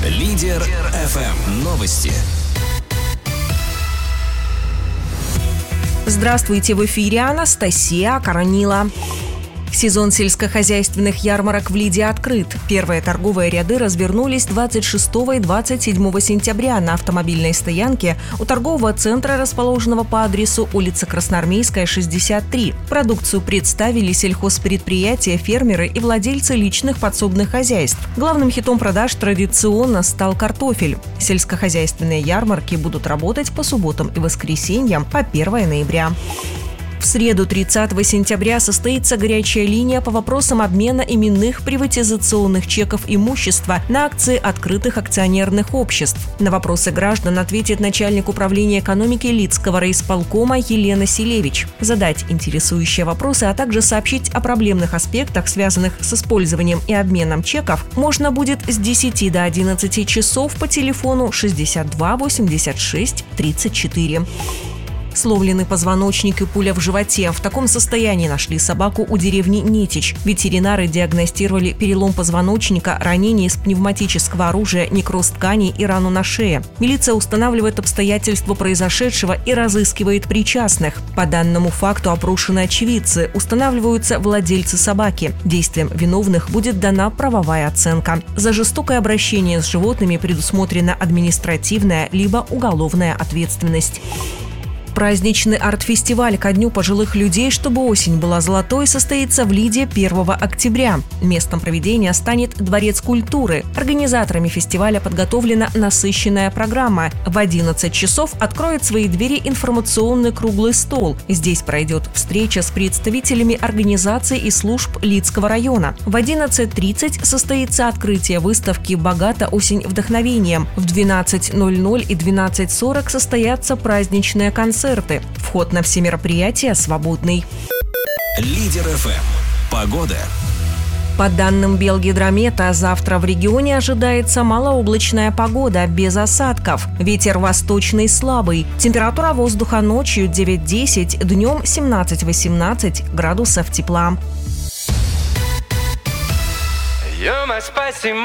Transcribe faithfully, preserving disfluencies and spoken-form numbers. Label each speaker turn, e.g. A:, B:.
A: Лидер эф эм. Новости.
B: Здравствуйте, в эфире Анастасия Каранила. Сезон сельскохозяйственных ярмарок в Лиде открыт. Первые торговые ряды развернулись двадцать шестого и двадцать седьмого сентября на автомобильной стоянке у торгового центра, расположенного по адресу улица Красноармейская, шестьдесят три. Продукцию представили сельхозпредприятия, фермеры и владельцы личных подсобных хозяйств. Главным хитом продаж традиционно стал картофель. Сельскохозяйственные ярмарки будут работать по субботам и воскресеньям по первого ноября. В среду, тридцатого сентября, состоится горячая линия по вопросам обмена именных приватизационных чеков имущества на акции открытых акционерных обществ. На вопросы граждан ответит начальник управления экономики Лидского райисполкома Елена Селевич. Задать интересующие вопросы, а также сообщить о проблемных аспектах, связанных с использованием и обменом чеков, можно будет с десяти до одиннадцати часов по телефону шестьдесят два восемьдесят шесть тридцать четыре. Сломленный позвоночник и пуля в животе. В таком состоянии нашли собаку у деревни Нетич. Ветеринары диагностировали перелом позвоночника, ранение из пневматического оружия, некроз тканей и рану на шее. Милиция устанавливает обстоятельства произошедшего и разыскивает причастных. По данному факту опрошены очевидцы, устанавливаются владельцы собаки. Действиям виновных будет дана правовая оценка. За жестокое обращение с животными предусмотрена административная либо уголовная ответственность. Праздничный арт-фестиваль ко Дню пожилых людей, чтобы осень была золотой, состоится в Лиде первого октября. Местом проведения станет Дворец культуры. Организаторами фестиваля подготовлена насыщенная программа. В одиннадцать часов откроет свои двери информационный круглый стол. Здесь пройдет встреча с представителями организаций и служб Лидского района. В одиннадцать тридцать состоится открытие выставки «Богата осень вдохновением». В двенадцать ноль ноль и двенадцать сорок состоятся праздничные концерты. Вход на все мероприятия свободный.
A: Лидер эф эм. Погода.
B: По данным Белгидромета, завтра в регионе ожидается малооблачная погода без осадков. Ветер восточный слабый. Температура воздуха ночью девять-десять, днем семнадцать-восемнадцать градусов тепла.